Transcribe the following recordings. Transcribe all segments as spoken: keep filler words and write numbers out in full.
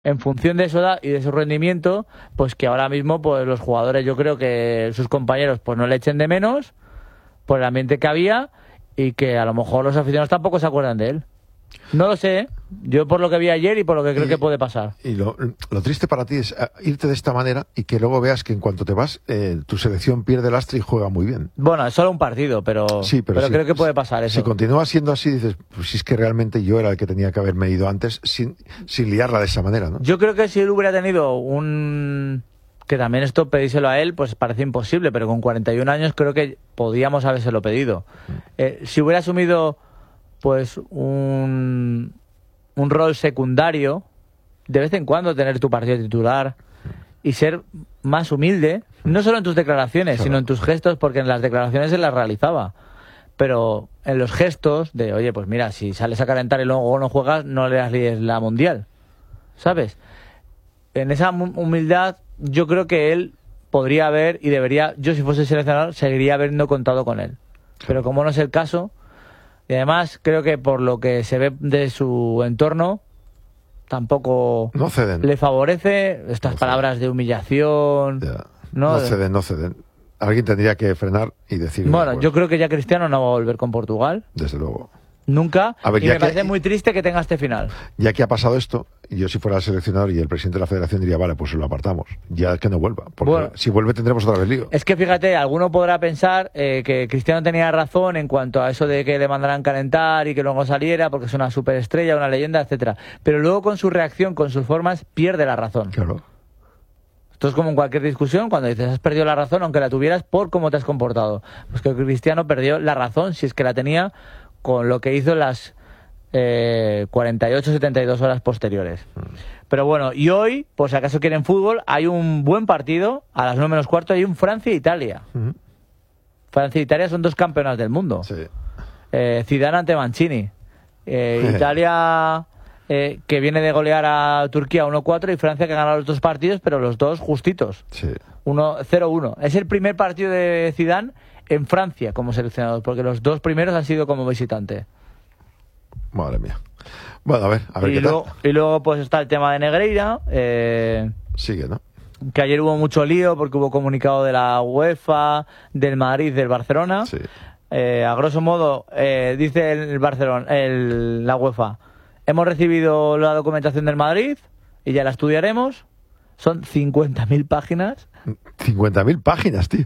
en función de su edad y de su rendimiento, pues que ahora mismo pues los jugadores, yo creo que sus compañeros pues no le echen de menos por el ambiente que había y que a lo mejor los aficionados tampoco se acuerdan de él. No lo sé, yo por lo que vi ayer y por lo que creo y, que puede pasar. Y lo, lo triste para ti es irte de esta manera y que luego veas que en cuanto te vas, eh, tu selección pierde lastre y juega muy bien. Bueno, es solo un partido, pero, sí, pero, pero sí, creo que puede pasar eso. Si continúa siendo así, dices, pues si es que realmente yo era el que tenía que haberme ido antes sin, sin liarla de esa manera, ¿no? Yo creo que si él hubiera tenido un... que también esto pedíselo a él, pues parece imposible, pero con cuarenta y un años creo que podíamos habérselo pedido. Eh, si hubiera asumido pues un... un rol secundario, de vez en cuando tener tu partido titular y ser más humilde, no solo en tus declaraciones, claro, sino en tus gestos, porque en las declaraciones él las realizaba, pero en los gestos de, oye, pues mira, si sales a calentar y luego no juegas, no le das la mundial, ¿sabes? En esa humildad yo creo que él podría haber y debería, yo si fuese seleccionador, seguiría habiendo contado con él, pero como no es el caso. Y además creo que por lo que se ve de su entorno tampoco no ceden. Le favorece estas no palabras ceden. De humillación. No, no ceden, no ceden. Alguien tendría que frenar y decir... Bueno, bueno, yo creo que ya Cristiano no va a volver con Portugal. Desde luego. Nunca. A ver, y me que, parece muy triste que tenga este final. Ya que ha pasado esto, yo si fuera el seleccionador y el presidente de la federación diría, vale, pues lo apartamos. Ya que no vuelva. Porque bueno, si vuelve tendremos otra vez lío. Es que fíjate, alguno podrá pensar eh, que Cristiano tenía razón en cuanto a eso de que le mandaran calentar y que luego saliera porque es una superestrella, una leyenda, etcétera. Pero luego con su reacción, con sus formas, pierde la razón. Claro. Esto es como en cualquier discusión, cuando dices has perdido la razón, aunque la tuvieras por cómo te has comportado. Pues que Cristiano perdió la razón, si es que la tenía, con lo que hizo en las eh, cuarenta y ocho setenta y dos horas posteriores. Pero bueno, y hoy, por si acaso quieren fútbol, hay un buen partido, a las nueve menos cuarto hay un Francia-Italia. Uh-huh. Francia e Italia son dos campeonas del mundo. Sí. Eh, Zidane ante Mancini. Eh, Italia... Eh, que viene de golear a Turquía uno cuatro y Francia que ha ganado los dos partidos, pero los dos justitos. Sí. uno cero uno. Es el primer partido de Zidane en Francia como seleccionador, porque los dos primeros han sido como visitante. Madre mía. Bueno, a ver, a ver y qué luego, tal. Y luego pues está el tema de Negreira. Eh, Sigue, ¿no? Que ayer hubo mucho lío porque hubo comunicado de la UEFA, del Madrid, del Barcelona. Sí. Eh, a grosso modo, eh, dice el Barcelona, el, la UEFA... Hemos recibido la documentación del Madrid y ya la estudiaremos. Son cincuenta mil páginas. cincuenta mil páginas, tío.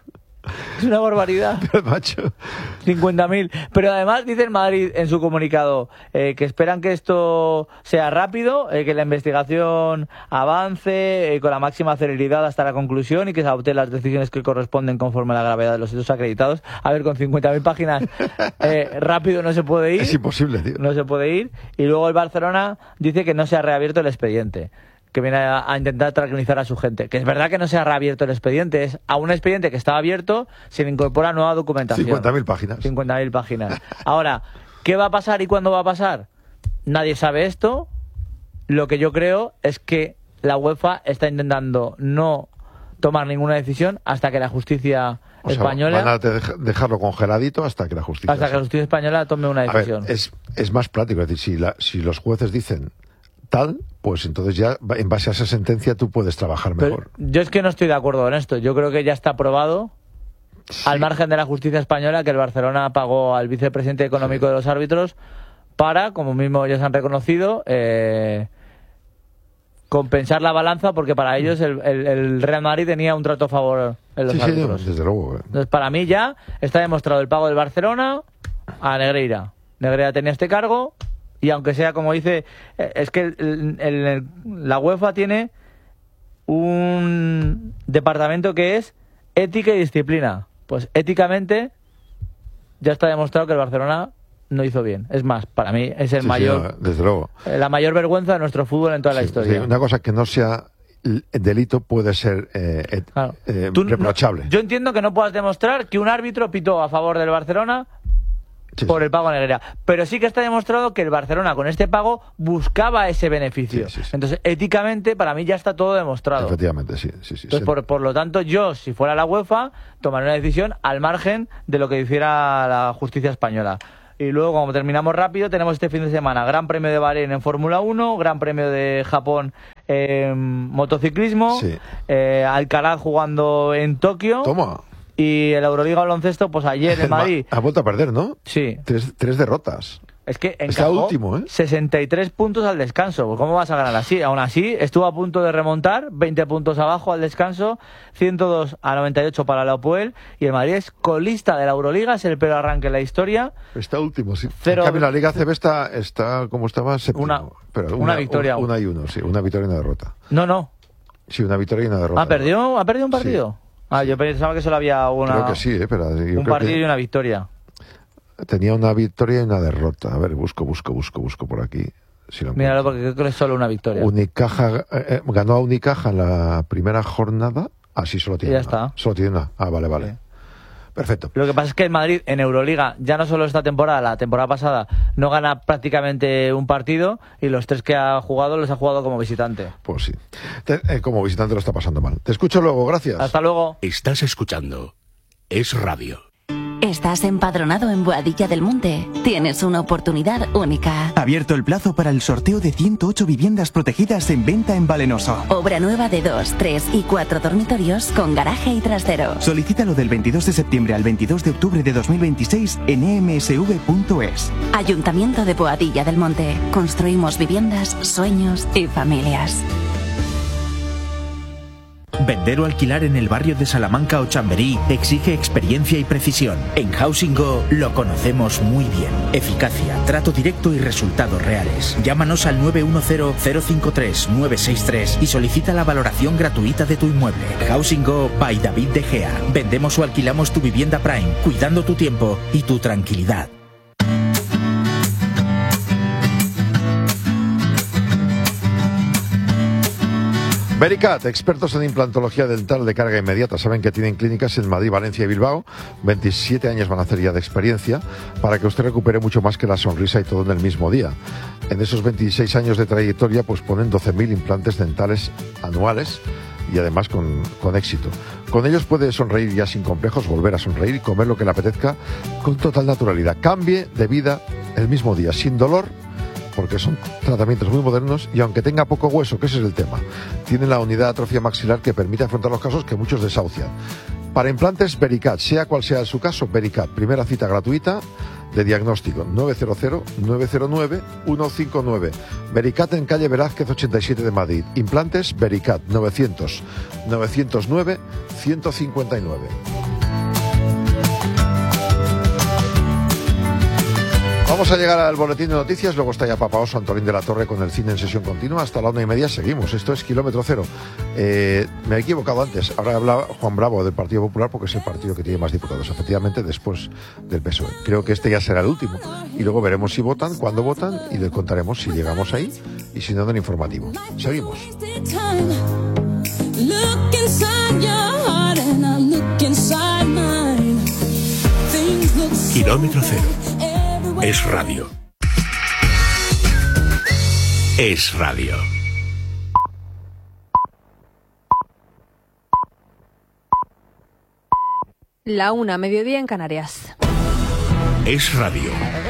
Es una barbaridad. Pero, macho. cincuenta mil. Pero además dice el Madrid en su comunicado eh, que esperan que esto sea rápido, eh, que la investigación avance eh, con la máxima celeridad hasta la conclusión y que se adopten las decisiones que corresponden conforme a la gravedad de los hechos acreditados. A ver, con cincuenta mil páginas eh, rápido no se puede ir. Es imposible, tío. No se puede ir. Y luego el Barcelona dice que no se ha reabierto el expediente, que viene a, a intentar tranquilizar a su gente. Que es verdad que no se ha reabierto el expediente, es a un expediente que estaba abierto, se le incorpora nueva documentación. cincuenta mil páginas. cincuenta mil páginas. Ahora, ¿qué va a pasar y cuándo va a pasar? Nadie sabe esto. Lo que yo creo es que la UEFA está intentando no tomar ninguna decisión hasta que la justicia o sea, española... van a deja, dejarlo congeladito hasta que la justicia... Hasta que la justicia española tome una decisión. A ver, es, es más práctico. Es decir, si, la, si los jueces dicen... tal, pues entonces ya en base a esa sentencia tú puedes trabajar mejor. Pero yo es que no estoy de acuerdo con esto. Yo creo que ya está aprobado, sí, al margen de la justicia española, que el Barcelona pagó al vicepresidente económico sí. de los árbitros para, como mismo ellos han reconocido, eh, compensar la balanza, porque para ellos el, el, el Real Madrid tenía un trato a favor en los sí, árbitros. Sí, desde luego. Eh. Entonces, para mí ya está demostrado el pago del Barcelona a Negreira. Negreira tenía este cargo. Y aunque sea, como dice, es que el, el, el, la UEFA tiene un departamento que es ética y disciplina. Pues éticamente ya está demostrado que el Barcelona no hizo bien. Es más, para mí es el sí, mayor, sí, desde luego. la mayor vergüenza de nuestro fútbol en toda sí, la historia. Sí, una cosa que no sea delito puede ser eh, claro. eh, Tú, reprochable. No, yo entiendo que no puedas demostrar que un árbitro pitó a favor del Barcelona Sí, por sí. el pago a Negreira, pero sí que está demostrado que el Barcelona con este pago buscaba ese beneficio. Sí, sí, sí. Entonces, éticamente, para mí ya está todo demostrado. Efectivamente, sí. sí, sí Entonces, sí. Por, por lo tanto, yo, si fuera la UEFA, tomaría una decisión al margen de lo que hiciera la justicia española. Y luego, como terminamos rápido, tenemos este fin de semana Gran Premio de Bahrein en Fórmula uno, Gran Premio de Japón en motociclismo, Sí. eh, Alcaraz jugando en Tokio. Toma. Y el Euroliga baloncesto, pues ayer en Madrid. Ha vuelto a perder, ¿no? Sí. Tres, tres derrotas. Es que Está encajó último, ¿eh? sesenta y tres puntos al descanso. Pues ¿cómo vas a ganar así? Aún así, estuvo a punto de remontar, veinte puntos abajo al descanso, ciento dos a noventa y ocho para la Apoel, y el Madrid es colista de la Euroliga, es el peor arranque en la historia. Está último, sí. Cero- En cambio, la Liga A C B está, está como estaba, séptimo. Una- Pero una victoria. Una y uno, sí. Una victoria y una derrota. No, no. Sí, una victoria y una derrota. ¿Ha perdido, ¿ha perdido un partido? Ah, yo pensaba que solo había una, Creo que sí, ¿eh? Pero yo un creo partido que y una victoria. tenía una victoria y una derrota. A ver, busco, busco, busco, busco por aquí. Si lo Míralo, encuentro. porque creo que es solo una victoria. Unicaja, eh, eh, ganó a Unicaja en la primera jornada. Ah, sí, solo tiene Ya una. está. Solo tiene una. Ah, vale, vale. Sí. Perfecto. Lo que pasa es que el Madrid en Euroliga, ya no solo esta temporada, la temporada pasada, no gana prácticamente un partido y los tres que ha jugado los ha jugado como visitante. Pues sí. Te- eh, como visitante lo está pasando mal. Te escucho luego, gracias. Hasta luego. Estás escuchando Es Radio. ¿Estás empadronado en Boadilla del Monte? Tienes una oportunidad única. Abierto el plazo para el sorteo de ciento ocho viviendas protegidas en venta en Valenoso. Obra nueva de dos, tres y cuatro dormitorios con garaje y trastero. Solicítalo del veintidós de septiembre al veintidós de octubre de dos mil veintiséis en e m s v punto es. Ayuntamiento de Boadilla del Monte. Construimos viviendas, sueños y familias. Vender o alquilar en el barrio de Salamanca o Chamberí exige experiencia y precisión. En Housing Go lo conocemos muy bien. Eficacia, trato directo y resultados reales. Llámanos al nueve uno cero, cero cinco tres, nueve seis tres y solicita la valoración gratuita de tu inmueble. Housing Go by David De Gea. Vendemos o alquilamos tu vivienda Prime, cuidando tu tiempo y tu tranquilidad. Vericat, expertos en implantología dental de carga inmediata. Saben que tienen clínicas en Madrid, Valencia y Bilbao. veintisiete años van a hacer ya de experiencia para que usted recupere mucho más que la sonrisa y todo en el mismo día. En esos veintiséis años de trayectoria, pues ponen doce mil implantes dentales anuales y además con, con éxito. Con ellos puede sonreír ya sin complejos, volver a sonreír y comer lo que le apetezca con total naturalidad. Cambie de vida el mismo día, sin dolor, porque son tratamientos muy modernos y aunque tenga poco hueso, que ese es el tema, tiene la unidad de atrofia maxilar que permite afrontar los casos que muchos desahucian. Para implantes, Vericat, sea cual sea su caso, Vericat, primera cita gratuita de diagnóstico, nueve cero cero, nueve cero nueve, uno cinco nueve. Vericat en calle Velázquez ochenta y siete de Madrid. Implantes, Vericat, novecientos, novecientos nueve, ciento cincuenta y nueve. Vamos a llegar al boletín de noticias, luego está ya Papa Oso, Antolín de la Torre con el cine en sesión continua, hasta la una y media seguimos, esto es Kilómetro Cero. Eh, me he equivocado antes, ahora habla Juan Bravo del Partido Popular porque es el partido que tiene más diputados, efectivamente, después del P S O E. Creo que este ya será el último, y luego veremos si votan, cuándo votan, y les contaremos si llegamos ahí, y si no, en el informativo. Seguimos. Kilómetro Cero. Es Radio. Es Radio. La una, mediodía en Canarias. Es Radio.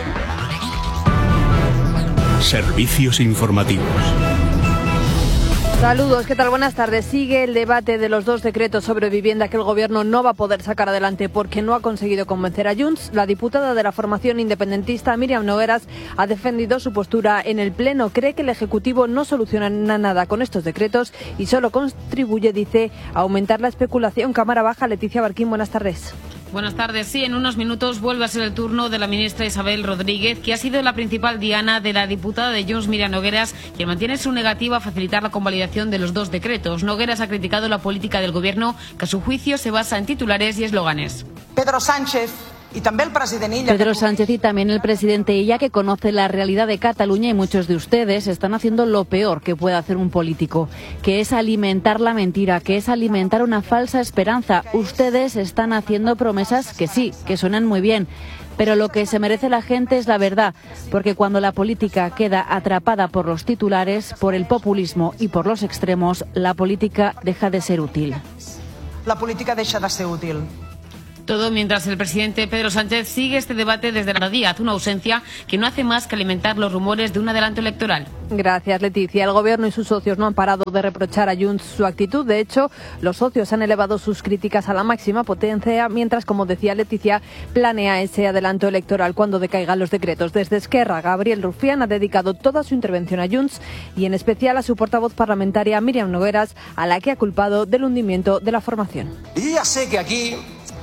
Servicios informativos. Saludos, ¿qué tal? Buenas tardes. Sigue el debate de los dos decretos sobre vivienda que el Gobierno no va a poder sacar adelante porque no ha conseguido convencer a Junts. La diputada de la formación independentista, Míriam Nogueras, ha defendido su postura en el Pleno. Cree que el Ejecutivo no soluciona nada con estos decretos y solo contribuye, dice, a aumentar la especulación. Cámara Baja, Leticia Barquín, buenas tardes. Buenas tardes. Sí, en unos minutos vuelve a ser el turno de la ministra Isabel Rodríguez, que ha sido la principal diana de la diputada de Junts, Míriam Nogueras, quien mantiene su negativa a facilitar la convalidación de los dos decretos. Nogueras ha criticado la política del Gobierno, que a su juicio se basa en titulares y eslóganes. Pedro Sánchez y también el presidente Illa. Pedro Sánchez y también el presidente Illa, que conoce la realidad de Cataluña, y muchos de ustedes están haciendo lo peor que puede hacer un político, que es alimentar la mentira, que es alimentar una falsa esperanza. Ustedes están haciendo promesas que sí, que suenan muy bien, pero lo que se merece la gente es la verdad, porque cuando la política queda atrapada por los titulares, por el populismo y por los extremos, la política deja de ser útil. La política deja de ser útil. Todo mientras el presidente Pedro Sánchez sigue este debate desde la Díaz, una ausencia que no hace más que alimentar los rumores de un adelanto electoral. Gracias, Leticia. El Gobierno y sus socios no han parado de reprochar a Junts su actitud. De hecho, los socios han elevado sus críticas a la máxima potencia, mientras, como decía Leticia, planea ese adelanto electoral cuando decaigan los decretos. Desde Esquerra, Gabriel Rufián ha dedicado toda su intervención a Junts y en especial a su portavoz parlamentaria Míriam Nogueras, a la que ha culpado del hundimiento de la formación. Y yo ya sé que aquí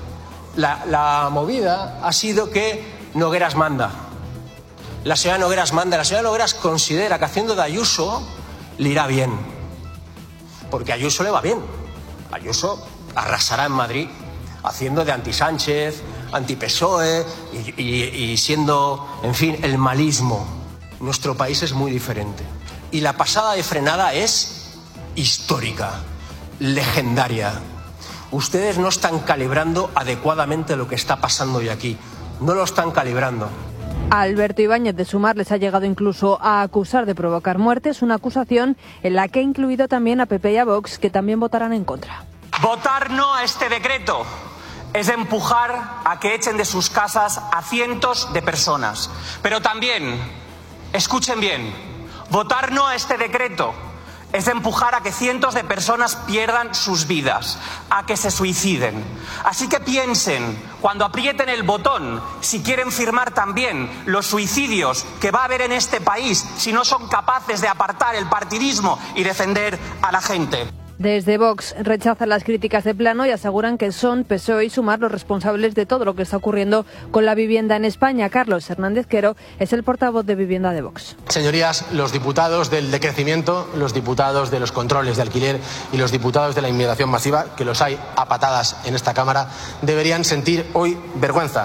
la, la movida ha sido que Nogueras manda. La señora Nogueras manda. La señora Nogueras considera que haciendo de Ayuso le irá bien. Porque a Ayuso le va bien. Ayuso arrasará en Madrid haciendo de anti-Sánchez, anti-P S O E y, y, y siendo, en fin, el malismo. Nuestro país es muy diferente. Y la pasada de frenada es histórica, legendaria. Ustedes no están calibrando adecuadamente lo que está pasando hoy aquí. No lo están calibrando. A Alberto Ibáñez de Sumar les ha llegado incluso a acusar de provocar muertes, una acusación en la que ha incluido también a P P y a Vox, que también votarán en contra. Votar no a este decreto es empujar a que echen de sus casas a cientos de personas. Pero también, escuchen bien, votar no a este decreto es empujar a que cientos de personas pierdan sus vidas, a que se suiciden. Así que piensen, cuando aprieten el botón, si quieren firmar también los suicidios que va a haber en este país si no son capaces de apartar el partidismo y defender a la gente. Desde Vox rechazan las críticas de plano y aseguran que son P S O E y Sumar los responsables de todo lo que está ocurriendo con la vivienda en España. Carlos Hernández Quero es el portavoz de Vivienda de Vox. Señorías, los diputados del decrecimiento, los diputados de los controles de alquiler y los diputados de la inmigración masiva, que los hay a patadas en esta Cámara, deberían sentir hoy vergüenza,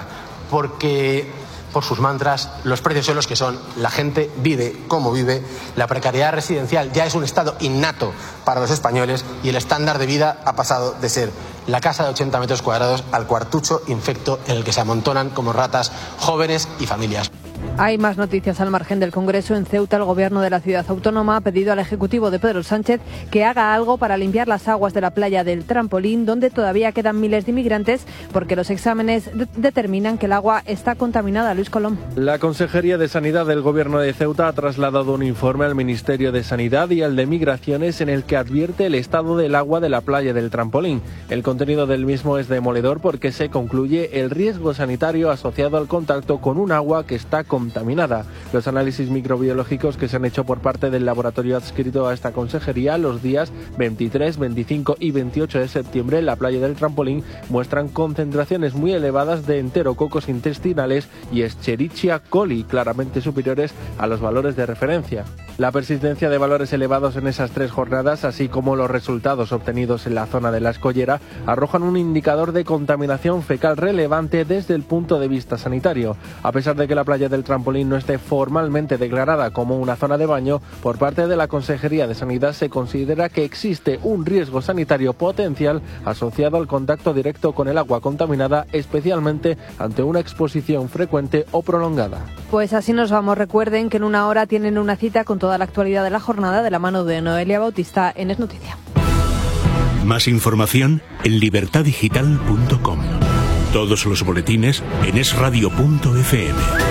porque por sus mantras, los precios son los que son, la gente vive como vive, la precariedad residencial ya es un estado innato para los españoles y el estándar de vida ha pasado de ser la casa de ochenta metros cuadrados al cuartucho infecto en el que se amontonan como ratas jóvenes y familias. Hay más noticias al margen del Congreso. En Ceuta, el Gobierno de la ciudad autónoma ha pedido al Ejecutivo de Pedro Sánchez que haga algo para limpiar las aguas de la playa del Trampolín, donde todavía quedan miles de inmigrantes, porque los exámenes de- determinan que el agua está contaminada. Luis Colom. La Consejería de Sanidad del Gobierno de Ceuta ha trasladado un informe al Ministerio de Sanidad y al de Migraciones en el que advierte el estado del agua de la playa del Trampolín. El contenido del mismo es demoledor porque se concluye el riesgo sanitario asociado al contacto con un agua que está contaminada. Los análisis microbiológicos que se han hecho por parte del laboratorio adscrito a esta consejería los días veintitrés, veinticinco y veintiocho de septiembre en la playa del Trampolín muestran concentraciones muy elevadas de enterococos intestinales y Escherichia coli, claramente superiores a los valores de referencia. La persistencia de valores elevados en esas tres jornadas, así como los resultados obtenidos en la zona de la Escollera, arrojan un indicador de contaminación fecal relevante desde el punto de vista sanitario. A pesar de que la playa del Trampolín no esté formalmente declarada como una zona de baño, por parte de la Consejería de Sanidad se considera que existe un riesgo sanitario potencial asociado al contacto directo con el agua contaminada, especialmente ante una exposición frecuente o prolongada. Pues así nos vamos. Recuerden que en una hora tienen una cita con toda la actualidad de la jornada de la mano de Noelia Bautista en Es Noticia. Más información en libertad digital punto com. Todos los boletines en es radio punto efe eme.